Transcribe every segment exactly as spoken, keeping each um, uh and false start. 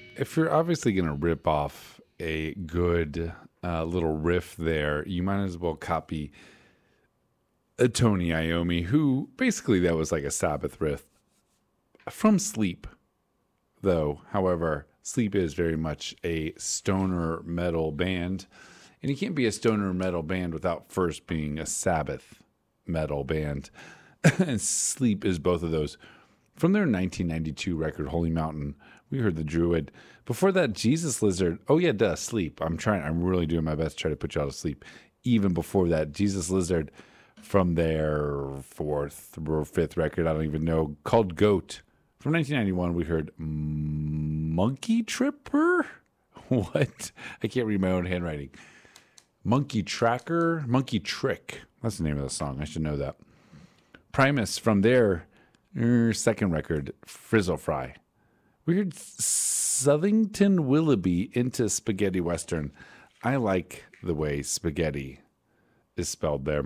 if you're obviously going to rip off a good uh, little riff there, you might as well copy a Tony Iommi, who basically that was like a Sabbath riff from Sleep, though. However, Sleep is very much a stoner metal band, and you can't be a stoner metal band without first being a Sabbath metal band. And Sleep is both of those. From their nineteen ninety-two record, Holy Mountain, we heard The Druid. Before that, Jesus Lizard. Oh yeah, duh, Sleep. I'm trying. I'm really doing my best to try to put you all to sleep. Even before that, Jesus Lizard, from their fourth or fifth record, I don't even know, called Goat. From nineteen ninety-one, we heard Monkey Tripper. What? I can't read my own handwriting. Monkey Tracker, Monkey Trick. That's the name of the song. I should know that. Primus, from their er, second record, Frizzle Fry. We heard Southington Willoughby into Spaghetti Western. I like the way spaghetti is spelled there.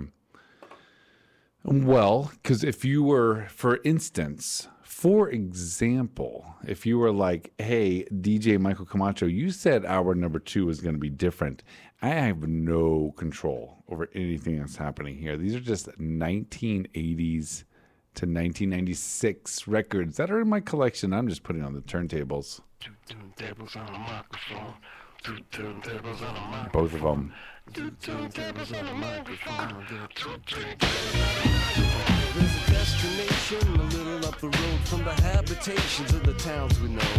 Well, because if you were, for instance, for example, if you were like, hey, D J Michael Camacho, you said hour number two was going to be different. I have no control over anything that's happening here. These are just nineteen eighties to nineteen ninety-six records that are in my collection. I'm just putting on the turntables. Two turntables on a microphone. Two turntables on a microphone. Both of them. Two turntables on a microphone. Two turntables. There's a destination a little up the road from the habitations of the towns we know.